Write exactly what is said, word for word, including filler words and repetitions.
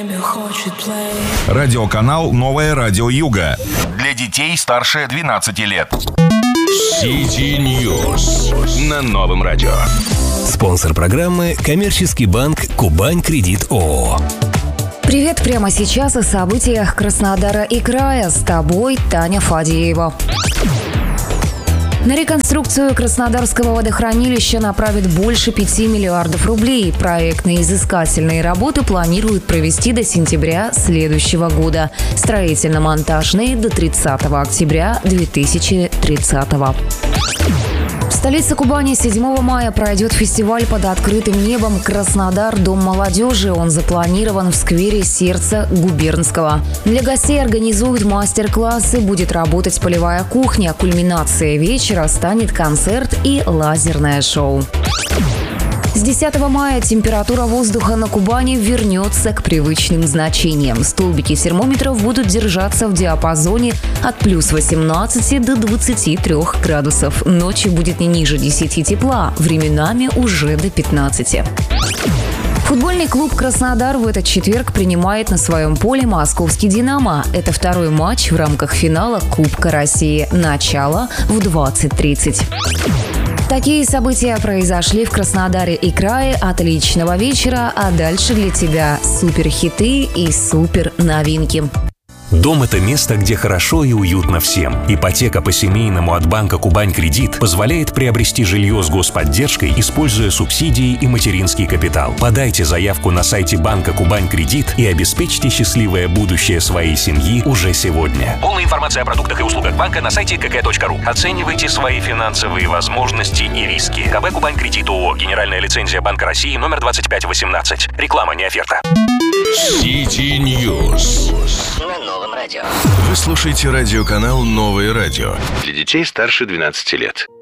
время хочет плей. Радиоканал «Новое радио Юга». Для детей старше двенадцати лет. City News на Новом радио. Спонсор программы – коммерческий банк «Кубань Кредит ООО». Привет прямо сейчас о событиях Краснодара и края. С тобой Таня Фадеева. На реконструкцию Краснодарского водохранилища направят больше пяти миллиардов рублей. Проектные изыскательные работы планируют провести до сентября следующего года. Строительно-монтажные – до тридцатого октября две тысячи тридцатого. В столице Кубани седьмого мая пройдет фестиваль под открытым небом «Краснодар. Дом молодежи». Он запланирован в сквере «Сердце Губернского». Для гостей организуют мастер-классы, будет работать полевая кухня. Кульминацией вечера станет концерт и лазерное шоу. С десятого мая температура воздуха на Кубани вернется к привычным значениям. Столбики термометров будут держаться в диапазоне от плюс восемнадцати до двадцати трёх градусов. Ночью будет не ниже десяти тепла, временами уже до пятнадцати. Футбольный клуб «Краснодар» в этот четверг принимает на своем поле московский «Динамо». Это второй матч в рамках финала Кубка России. Начало в двадцать тридцать. Такие события произошли в Краснодаре и крае. Отличного вечера, а дальше для тебя суперхиты и супер новинки. Дом – это место, где хорошо и уютно всем. Ипотека по-семейному от банка «Кубань Кредит» позволяет приобрести жилье с господдержкой, используя субсидии и материнский капитал. Подайте заявку на сайте банка «Кубань Кредит» и обеспечьте счастливое будущее своей семьи уже сегодня. Полная информация о продуктах и услугах банка на сайте ка ка точка ру. Оценивайте свои финансовые возможности и риски. КБ «Кубань Кредит» ООО. Генеральная лицензия Банка России номер двадцать пять восемнадцать. Реклама, не оферта. City News на Новом радио. Вы слушаете радиоканал «Новое радио» для детей старше двенадцати лет.